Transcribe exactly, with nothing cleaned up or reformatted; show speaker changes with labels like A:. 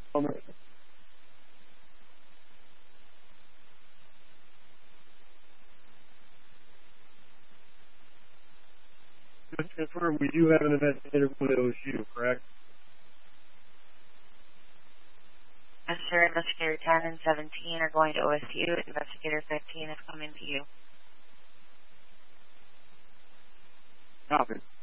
A: Just confirm, we do have an investigator with O S U, correct?
B: Yes, sir. Investigator ten and seventeen are going to O S U. Investigator fifteen is coming to you.
A: Copy.